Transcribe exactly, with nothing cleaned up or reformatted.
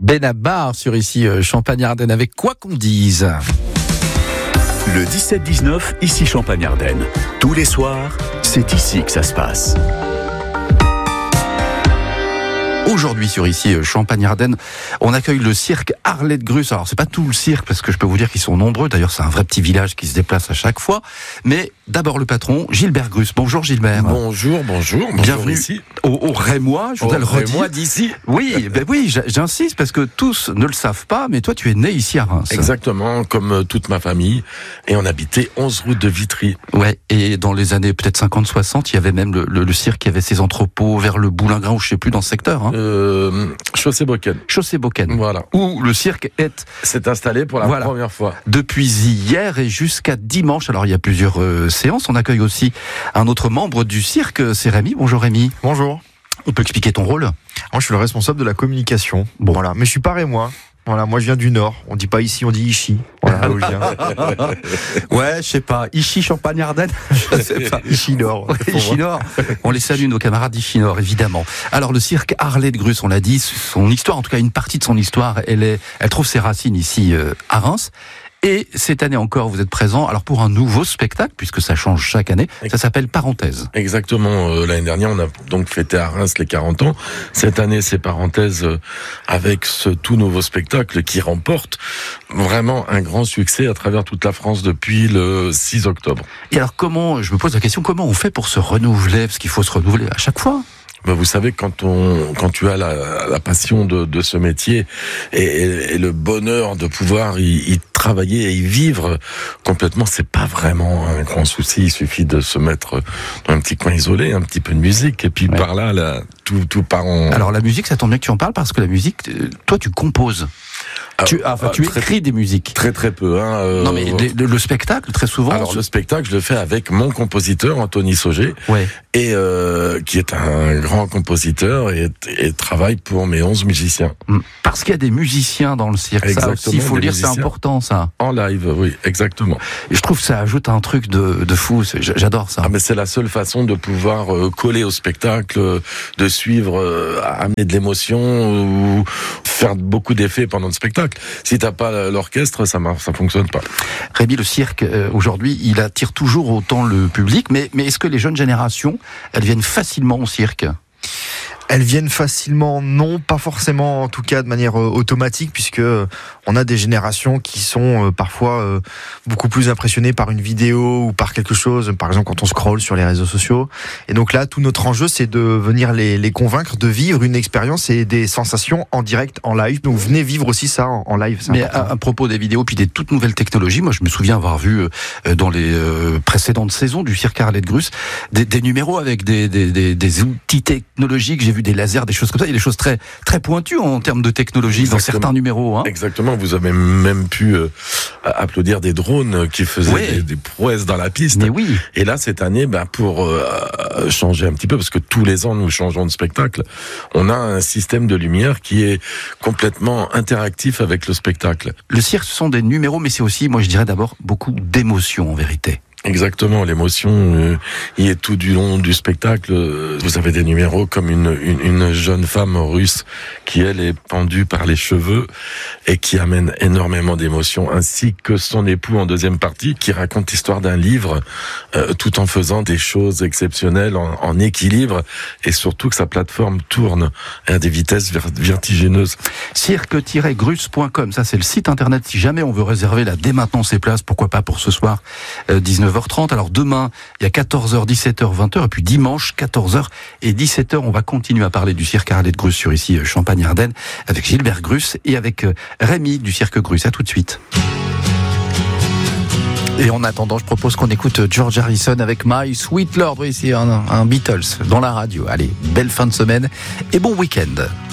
Benabar sur ici Champagne-Ardenne avec Quoi qu'on dise. Le dix-sept dix-neuf, ici Champagne-Ardenne. Tous les soirs, c'est ici que ça se passe. Aujourd'hui sur ici Champagne-Ardenne, on accueille le cirque Arlette Gruss. Alors c'est pas tout le cirque parce que je peux vous dire qu'ils sont nombreux. D'ailleurs c'est un vrai petit village qui se déplace à chaque fois. Mais d'abord le patron, Gilbert Gruss. Bonjour Gilbert. Bonjour, bonjour. bonjour Bienvenue ici. Au, au Rémois, je voudrais au le redire. Rémois d'ici. Oui, ben oui, j'insiste parce que tous ne le savent pas, mais toi tu es né ici à Reims. Exactement, comme toute ma famille. Et on habitait onze route de Vitry. Ouais, et dans les années peut-être cinquante soixante, il y avait même le, le, le cirque qui avait ses entrepôts vers le Boulingrin ou je sais plus dans ce secteur. Hein. Euh, Chaussée-Boken. Chaussée-Boken. Voilà. Où le cirque est... s'est installé pour la voilà. première fois. Depuis hier et jusqu'à dimanche. Alors il y a plusieurs euh, séances. On accueille aussi un autre membre du cirque, c'est Rémi. Bonjour Rémi. Bonjour. On peut expliquer ton rôle ? Moi, je suis le responsable de la communication. Bon. Voilà. Mais je suis pas rémois. Voilà, moi je viens du Nord. On dit pas ici, on dit Ichy. Voilà, où je viens. Ouais, je sais pas. Ichy, Champagne-Ardenne, je sais pas. Ichy Nord. Ichy Nord. On les salue, nos camarades d'Ichy Nord, évidemment. Alors le cirque Arlette Gruss, on l'a dit, son histoire, en tout cas une partie de son histoire, elle est, elle trouve ses racines ici euh, à Reims. Et cette année encore, vous êtes présent alors pour un nouveau spectacle, puisque ça change chaque année. Ça s'appelle Parenthèse. Exactement. Euh, l'année dernière, on a donc fêté à Reims les quarante ans. Cette année, c'est Parenthèse euh, avec ce tout nouveau spectacle qui remporte vraiment un grand succès à travers toute la France depuis le six octobre. Et alors comment, je me pose la question, comment on fait pour se renouveler ? Parce qu'il faut se renouveler à chaque fois. Ben vous savez, quand on, quand tu as la, la passion de, de ce métier et, et, et le bonheur de pouvoir y, y travailler et y vivre complètement, c'est pas vraiment un grand souci. Il suffit de se mettre dans un petit coin isolé, un petit peu de musique, et puis ouais. par là, là, tout, tout part en... Alors la musique, ça tombe bien que tu en parles parce que la musique, toi, tu composes. Ah, tu, enfin, ah, tu écris très, des musiques. Très très peu. Hein, euh, non mais le, le spectacle, très souvent. Alors le spectacle, je le fais avec mon compositeur Anthony Sauger, ouais. et euh, qui est un grand compositeur et, et travaille pour mes onze musiciens. Parce qu'il y a des musiciens dans le cirque. Exactement, ça aussi, il faut le dire, c'est important ça. En live, oui, exactement. Et je trouve que ça ajoute un truc de, de fou. J'adore ça. Ah, mais c'est la seule façon de pouvoir euh, coller au spectacle, de suivre, euh, amener de l'émotion ou faire beaucoup d'effets pendant le spectacle. Si t'as pas l'orchestre, ça marche, ça fonctionne pas. Rémi, le cirque, euh, aujourd'hui, il attire toujours autant le public, mais, mais est-ce que les jeunes générations, elles viennent facilement au cirque ? Elles viennent facilement, non, pas forcément, en tout cas de manière euh, automatique, puisque euh, on a des générations qui sont euh, parfois euh, beaucoup plus impressionnées par une vidéo ou par quelque chose, par exemple quand on scrolle sur les réseaux sociaux. Et donc là, tout notre enjeu, c'est de venir les, les convaincre de vivre une expérience et des sensations en direct, en live. Donc venez vivre aussi ça en, en live. Mais à, à propos des vidéos, puis des toutes nouvelles technologies, moi je me souviens avoir vu euh, dans les euh, précédentes saisons du cirque Arlette Gruss des, des numéros avec des, des, des, des outils technologiques. J'ai vu des lasers, des choses comme ça, il y a des choses très très pointues en termes de technologie. Exactement. Dans certains numéros. Hein. Exactement, vous avez même pu euh, applaudir des drones qui faisaient oui. des, des prouesses dans la piste. Mais oui. Et là, cette année, bah, pour euh, changer un petit peu, parce que tous les ans nous changeons de spectacle, on a un système de lumière qui est complètement interactif avec le spectacle. Le cirque, ce sont des numéros, mais c'est aussi, moi je dirais d'abord, beaucoup d'émotions en vérité. Exactement, l'émotion euh, y est tout du long du spectacle. Vous avez des numéros comme une, une, une jeune femme russe qui, elle, est pendue par les cheveux et qui amène énormément d'émotions, ainsi que son époux en deuxième partie, qui raconte l'histoire d'un livre euh, tout en faisant des choses exceptionnelles, en, en équilibre, et surtout que sa plateforme tourne à des vitesses vertigineuses. cirque tiret gruss point com, ça c'est le site internet si jamais on veut réserver là dès maintenant ses places, pourquoi pas pour ce soir euh, dix-neuf heures trente. Alors demain, il y a quatorze heures, dix-sept heures, vingt heures, et puis dimanche, quatorze heures et dix-sept heures, on va continuer à parler du cirque Arlette Gruss sur ici Champagne-Ardenne avec Gilbert Gruss et avec Rémi du cirque Gruss. À tout de suite. Et en attendant, je propose qu'on écoute George Harrison avec My Sweet Lord. Oui, c'est un, un Beatles dans la radio. Allez, belle fin de semaine et bon week-end.